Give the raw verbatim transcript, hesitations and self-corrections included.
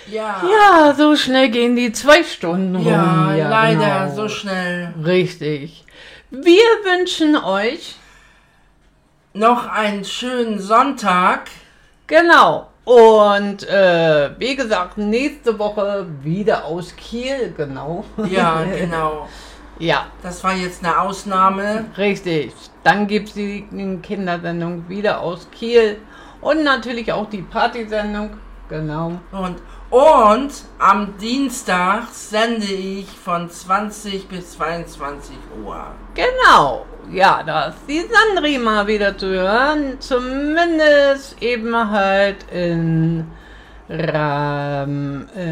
Ja. Ja, so schnell gehen die zwei Stunden rum. Ja, Ja, leider, genau. so schnell. Richtig. Wir wünschen euch noch einen schönen Sonntag. Genau. Und äh, wie gesagt, nächste Woche wieder aus Kiel, genau. Ja, genau. Ja. Das war jetzt eine Ausnahme. Richtig. Dann gibt es die Kindersendung wieder aus Kiel. Und natürlich auch die Partysendung. Genau. Und, und am Dienstag sende ich von zwanzig bis zweiundzwanzig Uhr. Genau. Ja, da ist die Sandri mal wieder zu hören. Zumindest eben halt in Ram,